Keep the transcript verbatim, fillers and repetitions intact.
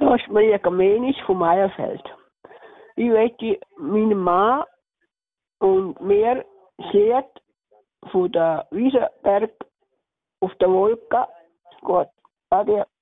Da ist Maria Kamenisch vom Meierfeld. Ich möchte meinen Mann und mir Lied von der Wiesenberg auf der Wolke. Gut, ade.